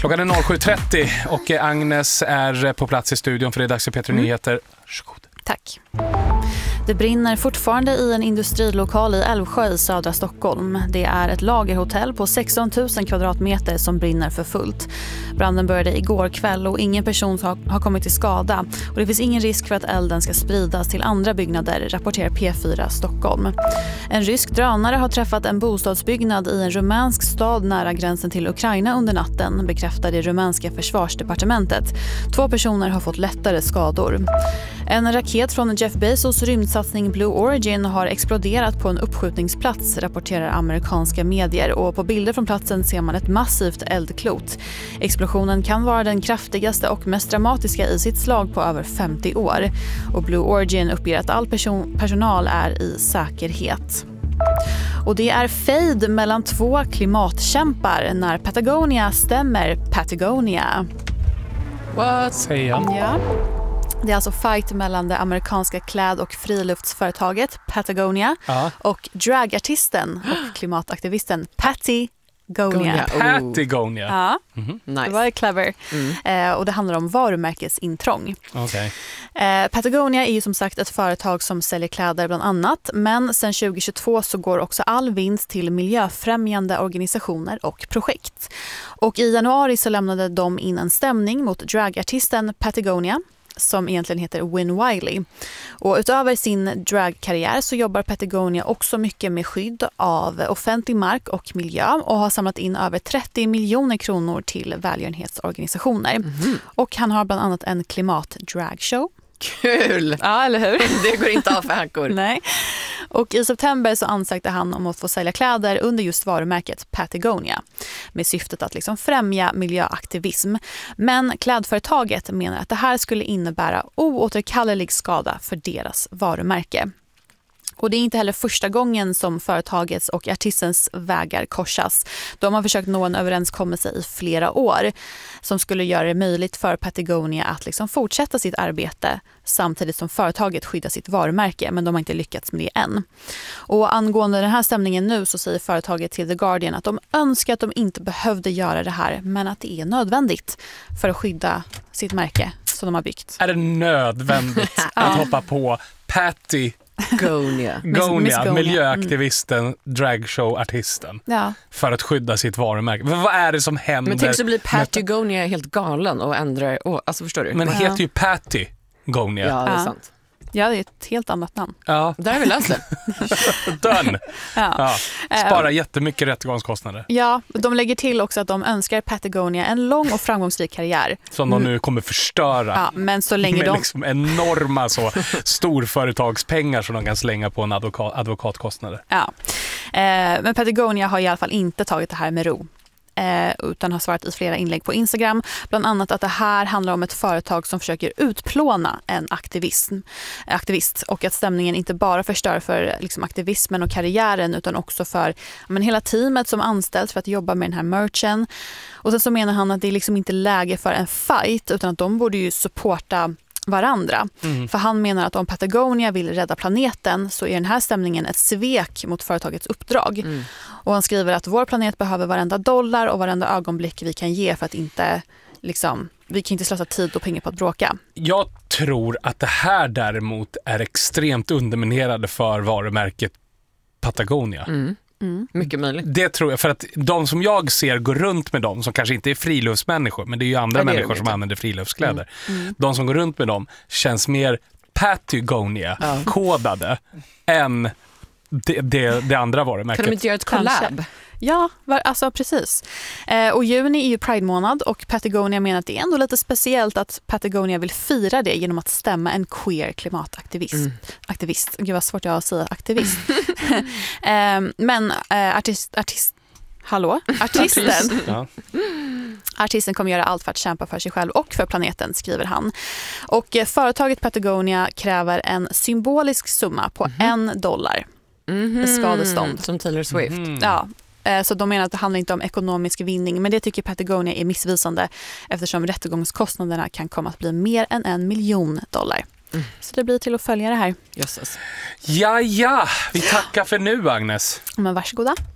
Klockan är 07.30 och Agnes är på plats i studion för det är dags för P3 Nyheter. Varsågod. Tack. Det brinner fortfarande i en industrilokal i Älvsjö i södra Stockholm. Det är ett lagerhotell på 16 000 kvadratmeter som brinner för fullt. Branden började igår kväll och ingen person har kommit till skada. Och det finns ingen risk för att elden ska spridas till andra byggnader, rapporterar P4 Stockholm. En rysk drönare har träffat en bostadsbyggnad i en rumänsk stad nära gränsen till Ukraina under natten, bekräftar det rumänska försvarsdepartementet. 2 personer har fått lättare skador. En raket från Jeff Bezos rymdsatsning Blue Origin har exploderat på en uppskjutningsplats, rapporterar amerikanska medier. Och på bilder från platsen ser man ett massivt eldklot. Explosionen kan vara den kraftigaste och mest dramatiska i sitt slag på över 50 år. Och Blue Origin uppger att all personal är i säkerhet. Och det är fejd mellan 2 klimatkämpar när Patagonia stämmer Patagonia. Vad säger jag? Ja. Det är alltså fight mellan det amerikanska kläd- och friluftsföretaget Patagonia och dragartisten och klimataktivisten Patagonia. Patagonia. Ja, Nice. det var clever. Och det handlar om varumärkesintrång. Okay. Patagonia är ju som sagt ett företag som säljer kläder bland annat. Men sedan 2022 så går också all vinst till miljöfrämjande organisationer och projekt. Och i januari så lämnade de in en stämning mot dragartisten Patagonia, som egentligen heter Win Wiley. Och utöver sin dragkarriär så jobbar Patagonia också mycket med skydd av offentlig mark och miljö och har samlat in över 30 miljoner kronor till välgörenhetsorganisationer. Och han har bland annat en klimat-dragshow. Kul! Ja, eller hur? Det går inte av för hackor. Nej. Och i september så ansökte han om att få sälja kläder under just varumärket Patagonia med syftet att liksom främja miljöaktivism. Men klädföretaget menar att det här skulle innebära oåterkallelig skada för deras varumärke. Och det är inte heller första gången som företagets och artistens vägar korsas. De har försökt nå en överenskommelse i flera år som skulle göra det möjligt för Patagonia att liksom fortsätta sitt arbete samtidigt som företaget skyddar sitt varumärke, men de har inte lyckats med det än. Och angående den här stämningen nu så säger företaget till The Guardian att de önskar att de inte behövde göra det här, men att det är nödvändigt för att skydda sitt märke som de har byggt. Är det nödvändigt att hoppa på Patagonia, miljöaktivisten, dragshow-artisten, för att skydda sitt varumärke? Men vad är det som händer? Men tänk så blir Patagonia helt galen och ändrar, alltså förstår du? Men det heter ju Patagonia. Ja, det är sant. Ja, det är ett helt annat namn. Ja. Där har vi löst det. Done. Ja. Spara jättemycket rättegångskostnader. Ja, de lägger till också att de önskar Patagonia en lång och framgångsrik karriär. Som de nu kommer förstöra. Ja, men så länge med liksom enorma storföretagspengar som de kan slänga på en advokatkostnader. Ja. Men Patagonia har i alla fall inte tagit det här med ro. Utan har svarat i flera inlägg på Instagram. Bland annat att det här handlar om ett företag som försöker utplåna en aktivist och att stämningen inte bara förstör för liksom aktivismen och karriären utan också för hela teamet som anställs för att jobba med den här merchen. Och sen så menar han att det är liksom inte läge för en fight utan att de borde ju supporta varandra. För han menar att om Patagonia vill rädda planeten så är den här stämningen ett svek mot företagets uppdrag. Och han skriver att vår planet behöver varenda dollar och varenda ögonblick vi kan ge för att inte vi kan inte slösa tid och pengar på att bråka. Jag tror att det här däremot är extremt underminerande för varumärket Patagonia. Mycket möjligt. Det tror jag, för att de som jag ser går runt med dem, som kanske inte är friluftsmänniskor, men det är ju andra människor som använder friluftskläder. De som går runt med dem känns mer Patagonia-kodade än det andra varumärket. Kan de inte göra ett collab? Ja, alltså precis. Och juni är ju Pride-månad och Patagonia menar att det är ändå lite speciellt att Patagonia vill fira det genom att stämma en queer klimataktivist. Gud vad svårt jag att säga aktivist. Men artisten kommer göra allt för att kämpa för sig själv och för planeten, skriver han. Och företaget Patagonia kräver en symbolisk summa på $1 skadestånd. Som Taylor Swift. Ja. Så de menar att det handlar inte om ekonomisk vinning, men det tycker Patagonia är missvisande eftersom rättegångskostnaderna kan komma att bli mer än $1 miljon. Så det blir till att följa det här. Jösses. Ja, vi tackar för nu, Agnes. Men varsågoda.